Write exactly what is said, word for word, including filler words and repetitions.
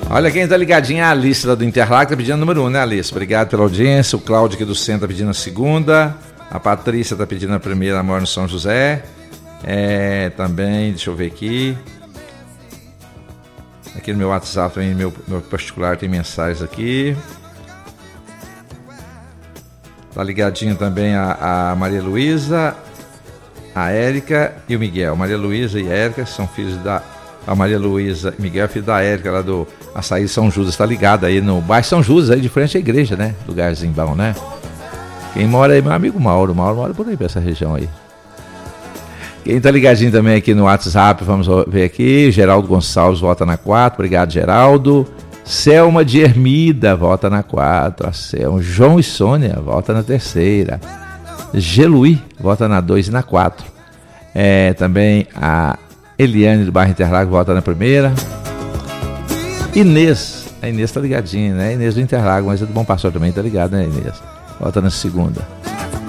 Olha quem tá ligadinho, a Alice lá do Interlagos, tá pedindo a número um, né, Alice? Obrigado pela audiência. O Cláudio aqui do Centro tá pedindo a segunda. A Patrícia tá pedindo a primeira, Amor no São José. É, também, deixa eu ver aqui. Aqui no meu WhatsApp também, meu, meu particular, tem mensagens aqui. Tá ligadinho também a, a Maria Luísa, a Érica e o Miguel. Maria Luísa e Érica são filhos da... A Maria Luísa e Miguel, filho da Érica, lá do Açaí São Judas, tá ligado aí no bairro São Judas, aí de frente à igreja, né? Lugarzinho bom, né? Quem mora aí, meu amigo Mauro, Mauro mora por aí, pra essa região aí. Quem tá ligadinho também aqui no WhatsApp, vamos ver aqui, Geraldo Gonçalves vota na quatro, obrigado Geraldo. Selma de Ermida, vota na quatro, a Selma. João e Sônia, vota na terceira. Geluí, vota na dois e na quatro. É, também a Eliane do bairro Interlagos volta na primeira. Inês, a Inês tá ligadinha, né? Inês do Interlagos, mas é do Bom Pastor também, tá ligado, né, Inês? Volta na segunda.